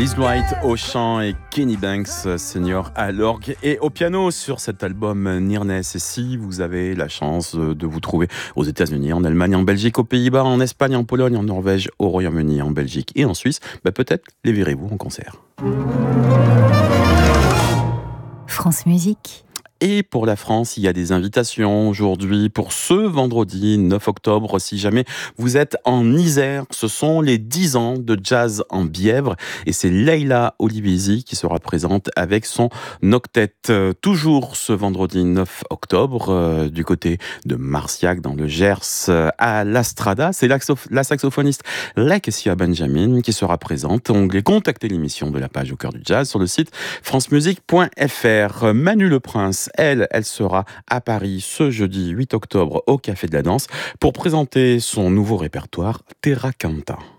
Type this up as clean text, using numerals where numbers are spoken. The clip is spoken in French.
Liz Wright au chant et Kenny Banks senior à l'orgue et au piano sur cet album Nearness. Et si vous avez la chance de vous trouver aux États-Unis, en Allemagne, en Belgique, aux Pays-Bas, en Espagne, en Pologne, en Norvège, au Royaume-Uni, en Belgique et en Suisse, peut-être les verrez-vous en concert. France Musique. Et pour la France, il y a des invitations aujourd'hui pour ce vendredi 9 octobre. Si jamais vous êtes en Isère, ce sont les 10 ans de jazz en Bièvre. Et c'est Leila Olivesi qui sera présente avec son octet. Toujours ce vendredi 9 octobre, du côté de Marciac, dans le Gers, à l'Astrada. C'est la saxophoniste Lakecia Benjamin qui sera présente. Onglet Contacter l'émission de la page Au cœur du jazz sur le site francemusique.fr. Manu Le Prince, elle sera à Paris ce jeudi 8 octobre au Café de la Danse pour présenter son nouveau répertoire Terra Canta.